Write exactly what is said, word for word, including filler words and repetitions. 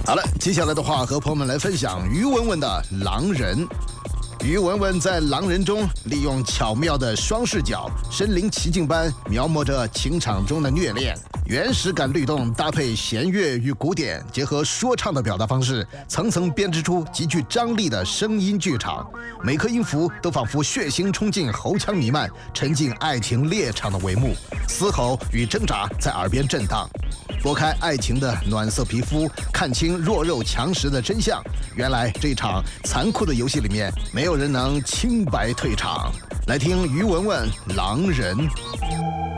好了，接下来的话和朋友们来分享于文文的《狼人》。于文文在《狼人》中利用巧妙的双视角，身临其境般描摹着情场中的虐恋，原始感律动搭配弦乐与古典，结合说唱的表达方式，层层编织出极具张力的声音剧场。每颗音符都仿佛血腥冲进喉腔弥漫，沉浸爱情猎场的帷幕，嘶吼与挣扎在耳边震荡。拨开爱情的暖色皮肤，看清弱肉强食的真相。原来这场残酷的游戏里面，没有人能清白退场。来听于文文《狼人》。